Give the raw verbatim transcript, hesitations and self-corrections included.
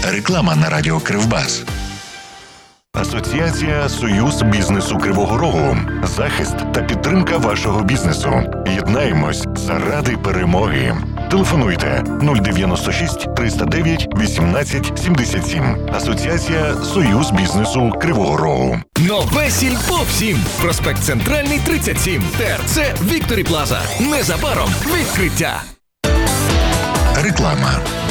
Реклама на радіо Кривбас. Асоціація «Союз бізнесу Кривого Рогу». Захист та підтримка вашого бізнесу. Єднаємось заради перемоги. Телефонуйте нуль дев'яносто шість триста дев'ять вісімнадцять сімдесят сім. Асоціація «Союз бізнесу Кривого Рогу». Нове Сільпо всім. Проспект Центральний, тридцять сім. ТРЦ Вікторі Плаза. Незабаром відкриття. Реклама.